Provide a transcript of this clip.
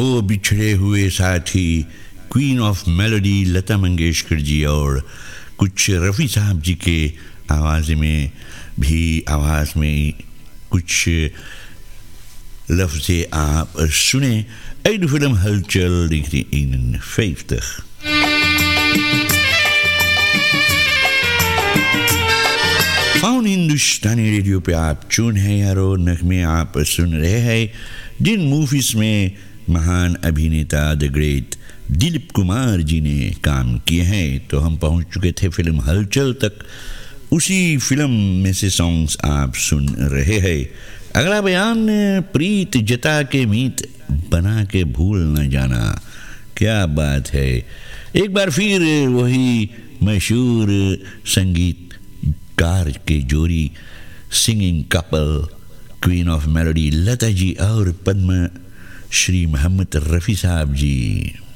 ओ बिछड़े हुए साथी, queen of melody Lata Mangeshkar ji और कुछ रफ़ी साहब जी के आवाज़ में कुछ लफ्ज़े आप सुने uit de film Hölzel 1951. Faun हिंदुस्तानी रेडियो पे आप चुन है यारो, नगमे आप सुन रहे हैं जिन मूवीज में महान अभिनेता द ग्रेट दिलीप कुमार जी ने काम किए हैं। तो हम पहुंच चुके थे फिल्म हलचल तक। उसी फिल्म में से सॉन्ग्स आप सुन रहे हैं। अगला बयान, प्रीत जता के मीत बना के भूल न जाना। क्या बात है, एक बार फिर वही मशहूर संगीतकार के जोड़ी, singing couple, queen of melody Lata ji और पद्म श्री मोहम्मद रफ़ी साहब जी।